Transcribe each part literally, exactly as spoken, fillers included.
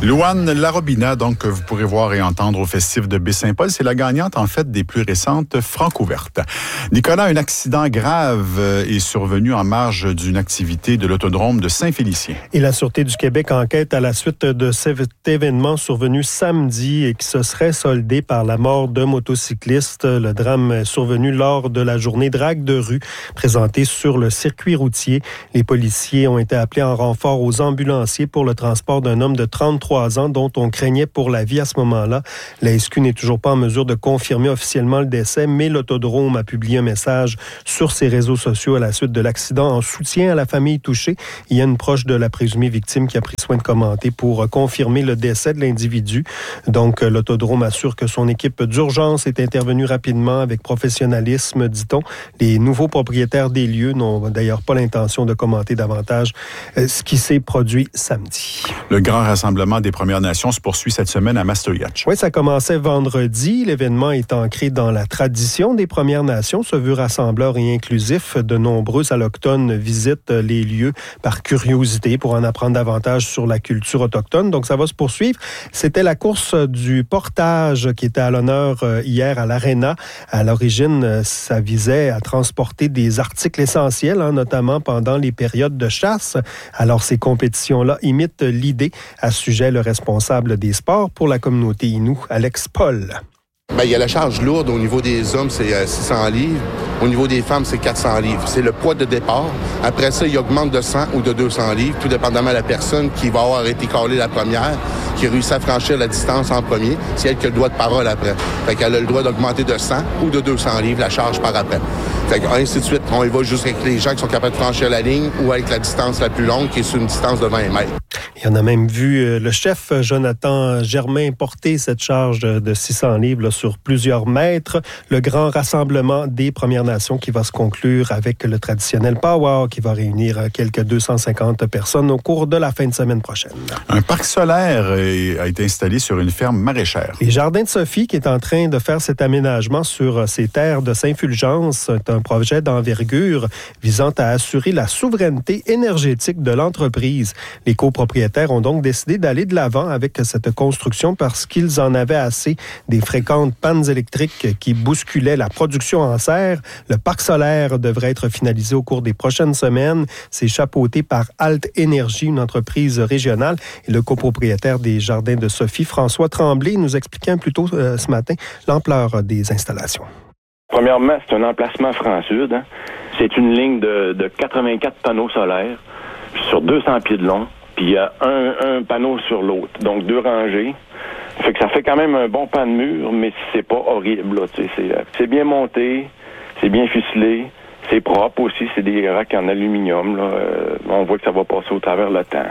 Louane Larobina, donc, que vous pourrez voir et entendre au Festif de Baie-Saint-Paul, c'est la gagnante, en fait, des plus récentes Francouvertes. Nicolas, un accident grave est survenu en marge d'une activité de l'autodrome de Saint-Félicien. Et la Sûreté du Québec enquête à la suite de cet événement survenu samedi et qui se serait soldé par la mort d'un motocycliste. Le drame est survenu lors de la journée drague de rue présentée sur le circuit routier. Les policiers ont été appelés en renfort aux ambulanciers pour le transport d'un homme de trente-trois ans dont on craignait pour la vie à ce moment-là. La S Q n'est toujours pas en mesure de confirmer officiellement le décès, mais l'autodrome a publié un message sur ses réseaux sociaux à la suite de l'accident en soutien à la famille touchée. Il y a une proche de la présumée victime qui a pris soin de commenter pour confirmer le décès de l'individu. Donc, l'autodrome assure que son équipe d'urgence est intervenue rapidement avec professionnalisme, dit-on. Les nouveaux propriétaires des lieux n'ont d'ailleurs pas l'intention de commenter davantage ce qui s'est produit samedi. Le grand rassemblement des Premières Nations se poursuit cette semaine à Mastoyatch. Oui, ça commençait vendredi. L'événement est ancré dans la tradition des Premières Nations, se veut rassembleur et inclusif. De nombreux Allochtones visitent les lieux par curiosité pour en apprendre davantage sur la culture autochtone. Donc, ça va se poursuivre. C'était la course du portage qui était à l'honneur hier à l'Arena. À l'origine, ça visait à transporter des articles essentiels, hein, notamment pendant les périodes de chasse. Alors, ces compétitions-là imitent l'idée. À ce sujet, le responsable des sports pour la communauté Innu, Alex Paul. Bien, il y a la charge lourde. Au niveau des hommes, c'est six cents livres. Au niveau des femmes, c'est quatre cents livres. C'est le poids de départ. Après ça, il augmente de cent ou de deux cents livres, tout dépendamment de la personne qui va avoir été calée la première, qui réussit à franchir la distance en premier. C'est elle qui a le droit de parole après. Fait qu'elle a le droit d'augmenter de cent ou de deux cents livres la charge par après. Fait qu'ainsi de suite, on y va juste avec les gens qui sont capables de franchir la ligne ou avec la distance la plus longue, qui est sur une distance de vingt mètres. Il y en a même vu le chef Jonathan Germain porter cette charge de six cents livres là, sur plusieurs mètres. Le grand rassemblement des Premières Nations qui va se conclure avec le traditionnel powwow qui va réunir quelques deux cent cinquante personnes au cours de la fin de semaine prochaine. Un parc solaire a été installé sur une ferme maraîchère. Les Jardins de Sophie qui est en train de faire cet aménagement sur ses terres de Saint-Fulgence. C'est un projet d'envergure visant à assurer la souveraineté énergétique de l'entreprise. Les copropriétaires ont donc décidé d'aller de l'avant avec cette construction parce qu'ils en avaient assez des fréquentes pannes électriques qui bousculaient la production en serre. Le parc solaire devrait être finalisé au cours des prochaines semaines. C'est chapeauté par Alt Énergie, une entreprise régionale. Et le copropriétaire des Jardins de Sophie, François Tremblay, nous expliquait plus tôt euh, ce matin l'ampleur des installations. Premièrement, c'est un emplacement franc-sud. Hein. C'est une ligne de, de quatre-vingt-quatre panneaux solaires sur deux cents pieds de long. Puis il y a un, un panneau sur l'autre, donc deux rangées. Fait que ça fait quand même un bon pan de mur, mais c'est pas horrible. Là, c'est, c'est bien monté, c'est bien ficelé, c'est propre aussi, c'est des racks en aluminium. Là. Euh, on voit que ça va passer au travers le temps.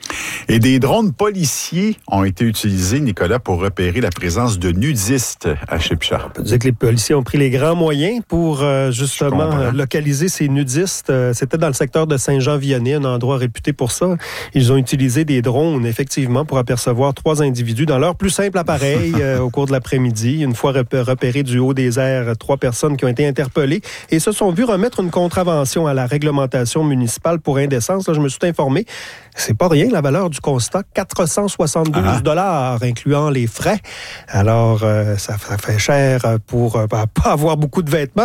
Et des drones policiers ont été utilisés, Nicolas, pour repérer la présence de nudistes à Shipsha. On peut dire que les policiers ont pris les grands moyens pour euh, justement localiser ces nudistes. Euh, c'était dans le secteur de Saint-Jean-Vianney, un endroit réputé pour ça. Ils ont utilisé des drones, effectivement, pour apercevoir trois individus dans leur plus simple appareil euh, au cours de l'après-midi. Une fois repérés du haut des airs, trois personnes qui ont été interpellées et se sont vues remettre une contravention à la réglementation municipale pour indécence. Là, je me suis informé. C'est pas rien, la valeur du constat, quatre cent soixante-douze dollars, incluant les frais. Alors, euh, ça, ça fait cher pour euh, pas avoir beaucoup de vêtements.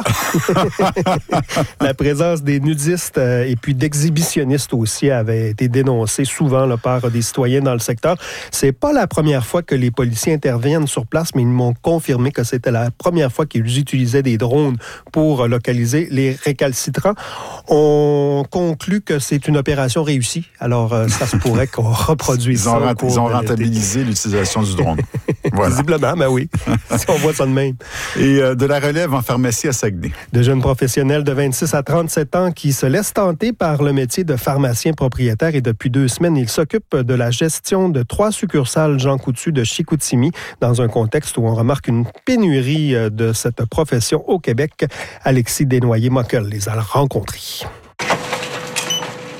La présence des nudistes euh, et puis d'exhibitionnistes aussi avait été dénoncée souvent là, par des citoyens dans le secteur. C'est pas la première fois que les policiers interviennent sur place, mais ils m'ont confirmé que c'était la première fois qu'ils utilisaient des drones pour localiser les récalcitrants. On conclut que c'est une opération réussie. Alors, euh, ça se pourrait qu'on reproduise ils ont ça. Rent- ils ont rentabilisé l'utilisation du drone. Voilà. Visiblement, ben oui. Si on voit ça de même. Et euh, de la relève en pharmacie à Saguenay. De jeunes professionnels de vingt-six à trente-sept ans qui se laissent tenter par le métier de pharmacien propriétaire et depuis deux semaines, ils s'occupent de la gestion de trois succursales Jean Coutu de Chicoutimi dans un contexte où on remarque une pénurie de cette profession au Québec. Alexis Desnoyers-Mockel les a rencontrés.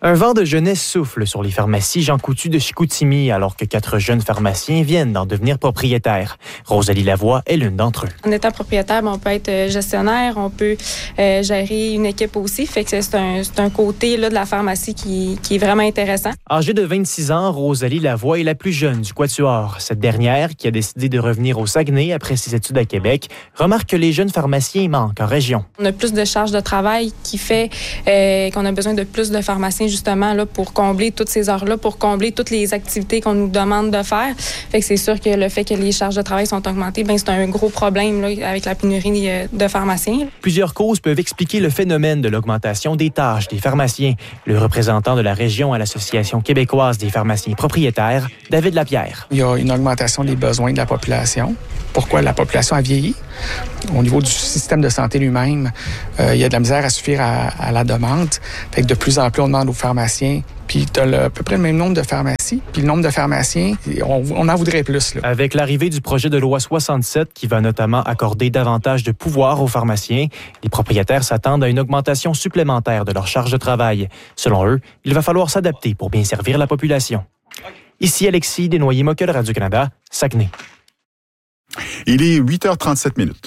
Un vent de jeunesse souffle sur les pharmacies Jean Coutu de Chicoutimi alors que quatre jeunes pharmaciens viennent d'en devenir propriétaires. Rosalie Lavoie est l'une d'entre eux. En étant propriétaire, on peut être gestionnaire, on peut euh, gérer une équipe aussi. Fait que c'est un, c'est un côté là, de la pharmacie qui, qui est vraiment intéressant. Âgée de vingt-six ans, Rosalie Lavoie est la plus jeune du Quatuor. Cette dernière, qui a décidé de revenir au Saguenay après ses études à Québec, remarque que les jeunes pharmaciens manquent en région. On a plus de charges de travail qui fait euh, qu'on a besoin de plus de pharmaciens justement là, pour combler toutes ces heures-là, pour combler toutes les activités qu'on nous demande de faire. Fait que c'est sûr que le fait que les charges de travail sont augmentées, ben c'est un gros problème là, avec la pénurie de pharmaciens. Plusieurs causes peuvent expliquer le phénomène de l'augmentation des tâches des pharmaciens. Le représentant de la région à l'Association québécoise des pharmaciens propriétaires, David Lapierre. Il y a une augmentation des besoins de la population. Pourquoi la population a vieilli? Au niveau du système de santé lui-même, euh, il y a de la misère à suffire à, à la demande. Fait que de plus en plus, on demande aux pharmaciens. Puis tu as à peu près le même nombre de pharmacies. Puis le nombre de pharmaciens, on, on en voudrait plus. Là. Avec l'arrivée du projet de loi soixante-sept qui va notamment accorder davantage de pouvoir aux pharmaciens, les propriétaires s'attendent à une augmentation supplémentaire de leur charge de travail. Selon eux, il va falloir s'adapter pour bien servir la population. Ici Alexis Desnoyers-Moquel, Radio-Canada, Saguenay. Il est huit heures trente-sept minutes.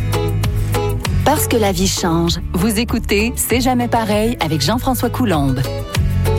Parce que la vie change. Vous écoutez C'est jamais pareil avec Jean-François Coulombe.